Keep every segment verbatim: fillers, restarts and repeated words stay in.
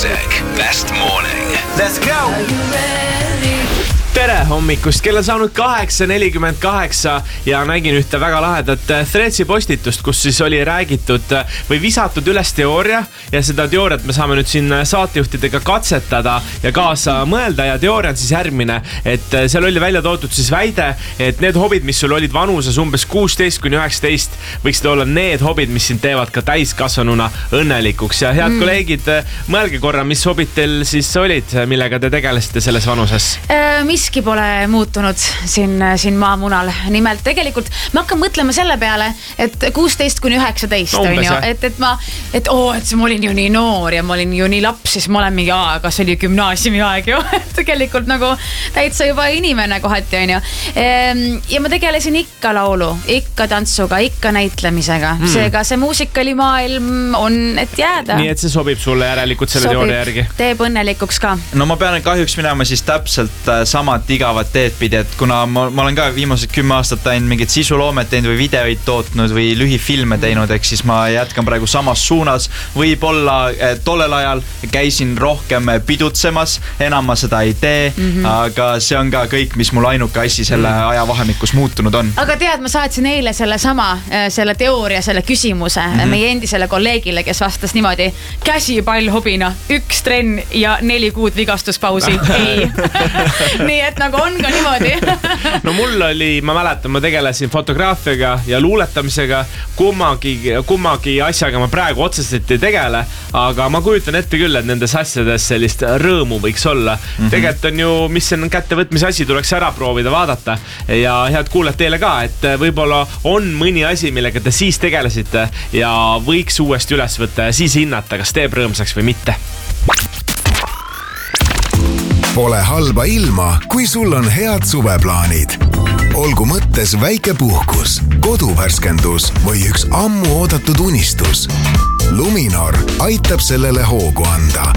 Classic Best Morning. Let's go! Tere hommikust, kell on saanud kaheksa nelikümmend kaheksa ja nägin ühte väga lahedat Threadsi postitust, kus siis oli räägitud või visatud üles teooria ja seda teooriat me saame nüüd siin saatejuhtidega katsetada ja kaasa mõelda ja teooria on siis järgmine, et seal oli välja toodud siis väide, et need hobid, mis sul olid vanuses umbes kuusteist kuni üheksateist, võiksid olla need hobid, mis sind teevad ka täiskasvanuna õnnelikuks ja head mm. kolleegid, mõelge korra, mis hobid teil siis olid, millega te tegelesite selles vanuses? Äh, miski pole muutunud siin, siin maamunal. Nimelt tegelikult ma hakkan mõtlema selle peale, et kuusteist kuni üheksateist no, on ju, et, et ma, et oo, et ma olin ju nii noor ja ma olin ju nii laps, siis ma olen mingi aega, see oli gümnaasiumi aeg ju, tegelikult nagu täitsa juba inimene kohati on ju. Ja ma tegelesin ikka laulu, ikka tantsuga, ikka näitlemisega. Mm. Seega see muusikalimaailm on, et jääda. Nii et see sobib sulle järelikult selle sobib, teooria järgi? Teeb õnnelikuks ka. No ma pean kahjuks minema siis täpselt samad igavad teed pidi, et kuna ma, ma olen ka viimased kümme aastat teinud mingit sisuloomet teinud või videoid tootnud või lühifilme teinud, eks siis ma jätkan praegu samas suunas. Võib-olla tollel ajal käisin rohkem pidutsemas, enam ma seda ei tee, mm-hmm. aga see on ka kõik, mis mul ainuke asi selle mm. ajavahemikus muutunud on. Aga tead, ma saatsin eile selle sama, selle teooria, selle küsimuse mm-hmm. meie endisele kolleegile, kes vastas niimoodi, käsipall hobina, üks trenn ja neli kuud vigastuspausi. Ei. Nii et nagu on ka niimoodi. No mul oli, ma mäletan, ma tegelesin fotograafiaga ja luuletamisega, kummagi, kummagi asjaga ma praegu otseselt ei tegele, aga ma kujutan ette küll, et nendes asjades sellist rõõmu võiks olla. Mm-hmm. Tegelikult on ju, mis on kättevõtmise asi, tuleks ära proovida, vaadata ja head kuuled teile ka, et võib-olla on mõni asi, millega te siis tegelesite ja võiks uuesti üles võtta ja siis hinnata, kas teeb rõõmsaks või mitte. Pole halba ilma, kui sul on head suveplaanid. Olgu mõttes väike puhkus, koduvärskendus või üks ammu oodatud unistus. Luminor aitab sellele hoogu anda.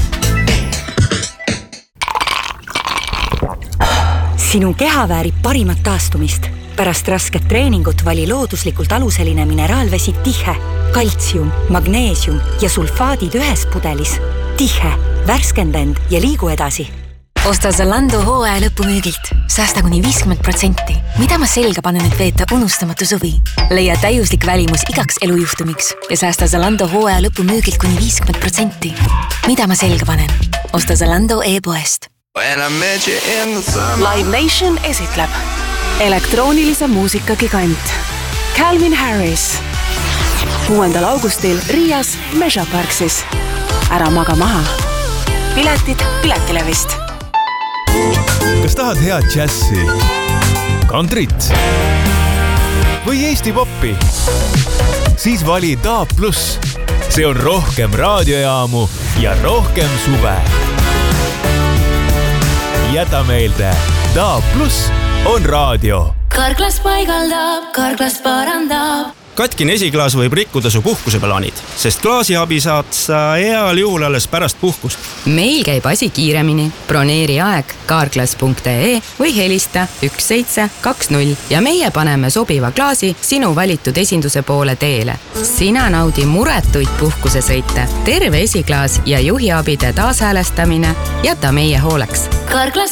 Sinu keha väärib parimat taastumist. Pärast rasket treeningut vali looduslikult aluseline mineraalvesi Tihe. Kaltsium, magneesium ja sulfaadid ühes pudelis. Tihe, värskenda end ja liigu edasi. Osta Zalando hooaja lõpumüügilt. Säästa kuni viiskümmend protsenti. Mida ma selga panen, et veeta unustamatu suvi? Leia täiuslik välimus igaks elujuhtumiks ja säästa Zalando hooaja lõpumüügilt kuni viiskümmend protsenti. Mida ma selga panen? Osta Zalando e-poest. Live Nation esitleb elektroonilise muusika gigant Calvin Harris kuuendal augustil Riias Measure Parksis. Ära maga maha. Piletid Piletilevist. Kas tahad head džässi, kantrit või Eesti poppi? Siis vali Daab Plus. See on rohkem raadiojaamu ja rohkem suve. Jäta meelde, Daab Plus on raadio. Karklas paigaldab, Karklas parandab. Katkine esiklaas võib rikkuda su puhkuseplaanid, sest klaasiabi saad sa heal juhul alles pärast puhkust. Meil käib asi kiiremini. Broneeri aeg karklas punkt ee või helista üks seitse kaks null ja meie paneme sobiva klaasi sinu valitud esinduse poole teele. Sina naudi muretuid puhkusesõite, terve esiklaas ja juhiabide taashäälestamine jäta meie hooleks. Karklas